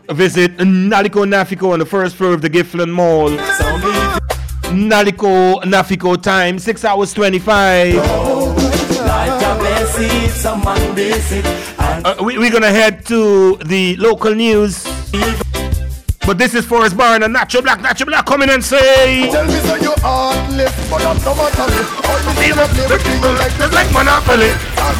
Visit Naliko Nafiko on the first floor of the Gifflin Mall. Naliko Nafiko time 6 hours 25. We're gonna head to the local news. But this is Forrest Barn and Natural Black coming and say, tell me so you heartless, but I'm no like Monopoly.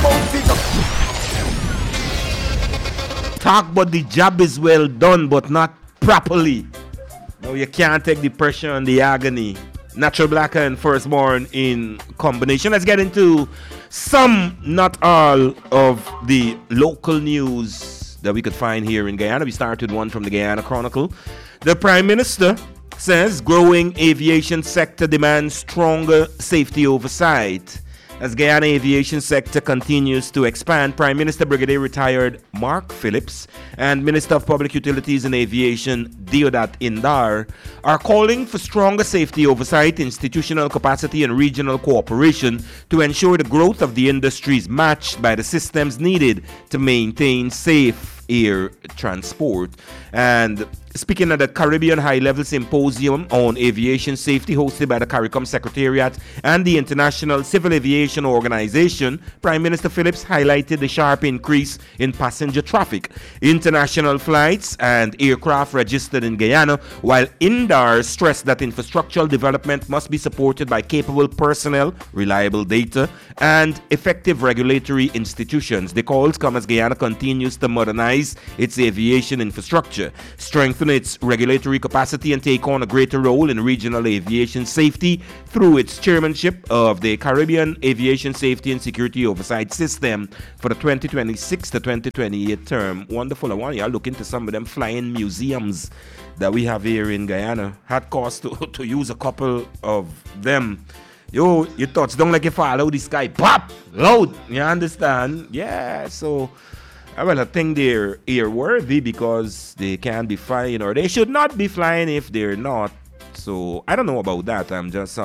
Talk, but the job is well done, but not properly. No, you can't take the pressure and the agony. Natural Black and Firstborn in combination. Let's get into some, not all, of the local news that we could find here in Guyana. We started one from the Guyana Chronicle. The Prime Minister says growing aviation sector demands stronger safety oversight. As Guyana aviation sector continues to expand, Prime Minister Brigadier Retired Mark Phillips and Minister of Public Utilities and Aviation Deodat Indar are calling for stronger safety oversight, institutional capacity and regional cooperation to ensure the growth of the industry is matched by the systems needed to maintain safe air transport. And speaking at the Caribbean High-Level Symposium on Aviation Safety hosted by the CARICOM Secretariat and the International Civil Aviation Organization, Prime Minister Phillips highlighted the sharp increase in passenger traffic, international flights and aircraft registered in Guyana, while Indar stressed that infrastructural development must be supported by capable personnel, reliable data, and effective regulatory institutions. The calls come as Guyana continues to modernize its aviation infrastructure, strengthen its regulatory capacity, and take on a greater role in regional aviation safety through its chairmanship of the Caribbean Aviation Safety and Security Oversight System for the 2026 to 2028 term. Wonderful. I want you to look into some of them flying museums that we have here in Guyana. Had cost to use a couple of them. Yo, your thoughts don't like you fall out the sky. Pop! Loud! You understand? Yeah, so well, I think they're airworthy because they can be flying, or they should not be flying if they're not. So I don't know about that. I'm just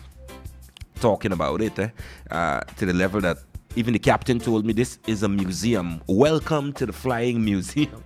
talking about it to the level that even the captain told me this is a museum. Welcome to the flying museum.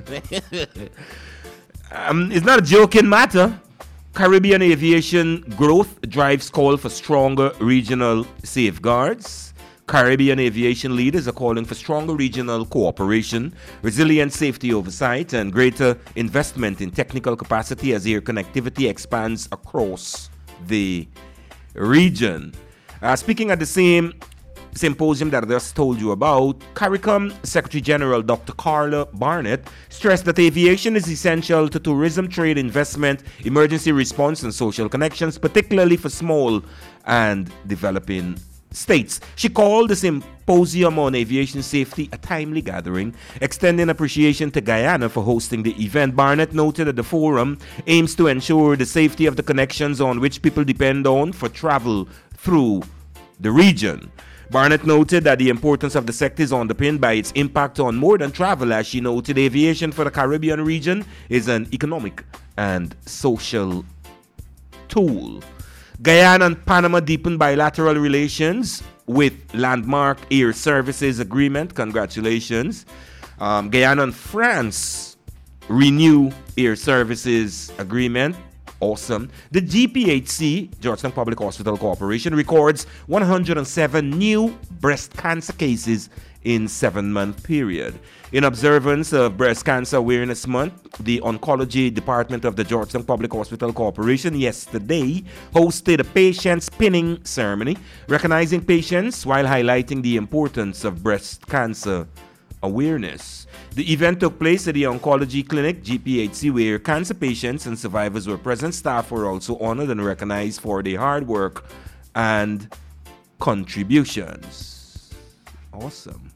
It's not a joking matter. Caribbean aviation growth drives call for stronger regional safeguards. Caribbean aviation leaders are calling for stronger regional cooperation, resilient safety oversight, and greater investment in technical capacity as air connectivity expands across the region. Speaking at the same symposium that I just told you about, CARICOM Secretary General Dr. Carla Barnett stressed that aviation is essential to tourism, trade, investment, emergency response, and social connections, particularly for small and developing states. She called the Symposium on Aviation Safety a timely gathering, extending appreciation to Guyana for hosting the event. Barnett noted that the forum aims to ensure the safety of the connections on which people depend on for travel through the region. Barnett noted that the importance of the sector is underpinned by its impact on more than travel. As she noted, aviation for the Caribbean region is an economic and social tool. Guyana and Panama deepen bilateral relations with landmark air services agreement. Congratulations. Guyana and France renew air services agreement. Awesome. The GPHC, Georgetown Public Hospital Corporation, records 107 new breast cancer cases in 7-month period. In observance of Breast Cancer Awareness Month, the Oncology Department of the Georgetown Public Hospital Corporation yesterday hosted a patient pinning ceremony, recognizing patients while highlighting the importance of breast cancer awareness. The event took place at the Oncology Clinic, GPHC, where cancer patients and survivors were present. Staff were also honored and recognized for their hard work and contributions. Awesome.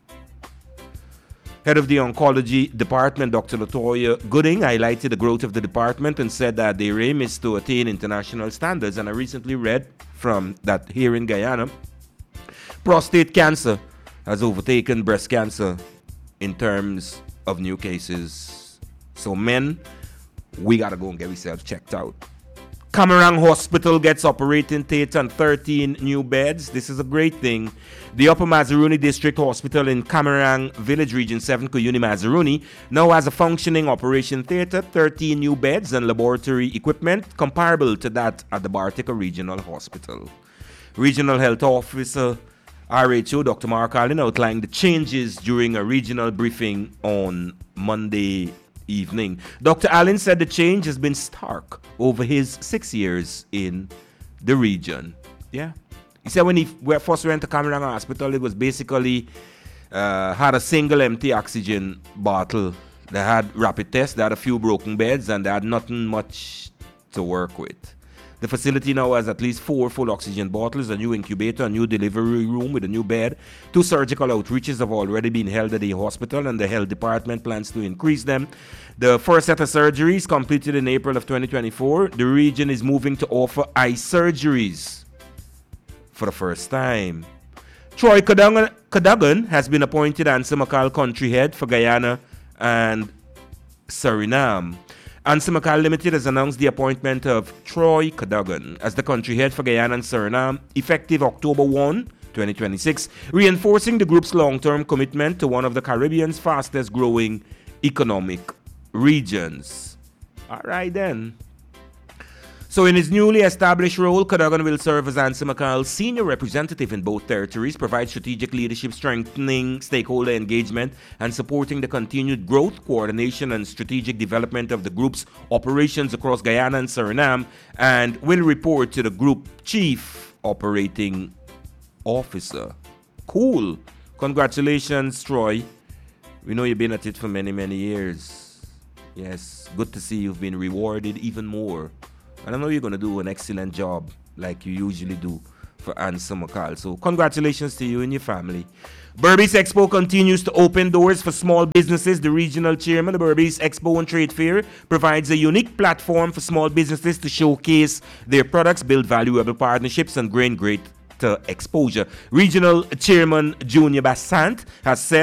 Head of the Oncology Department, Dr. Latoya Gooding, highlighted the growth of the department and said that their aim is to attain international standards. And I recently read from that here in Guyana, prostate cancer has overtaken breast cancer in terms of new cases. So men, we got to go and get ourselves checked out. Camarang Hospital gets operating theatre and 13 new beds. This is a great thing. The Upper Mazaruni District Hospital in Camarang Village Region 7, Kuyuni Mazaruni, now has a functioning operation theatre, 13 new beds and laboratory equipment comparable to that at the Bartica Regional Hospital. Regional Health Officer RHO Dr. Mark Allen outlined the changes during a regional briefing on Monday evening. Dr. Allen said the change has been stark over his 6 years in the region. Yeah. He said when he first went to Camarang Hospital, it was basically had a single empty oxygen bottle. They had rapid tests, they had a few broken beds, and they had nothing much to work with. The facility now has at least 4 full oxygen bottles, a new incubator, a new delivery room with a new bed. 2 surgical outreaches have already been held at the hospital, and the health department plans to increase them. The first set of surgeries completed in April of 2024. The region is moving to offer eye surgeries for the first time. Troy Cadogan has been appointed Ansa McCall country head for Guyana and Suriname. Ansa McCall Limited has announced the appointment of Troy Cadogan as the country head for Guyana and Suriname, effective October 1, 2026, reinforcing the group's long-term commitment to one of the Caribbean's fastest growing economic regions. All right then. So in his newly established role, Cadogan will serve as Ansa McCall's senior representative in both territories, provide strategic leadership, strengthening stakeholder engagement, and supporting the continued growth, coordination, and strategic development of the group's operations across Guyana and Suriname, and will report to the group chief operating officer. Cool. Congratulations, Troy. We know you've been at it for many, many years. Yes, good to see you've been rewarded even more. And I know you're going to do an excellent job like you usually do for Ansa McCall. So congratulations to you and your family. Berbice Expo continues to open doors for small businesses. The regional chairman of Berbice Expo and Trade Fair provides a unique platform for small businesses to showcase their products, build valuable partnerships, and gain greater exposure. Regional chairman Junior Bassant has said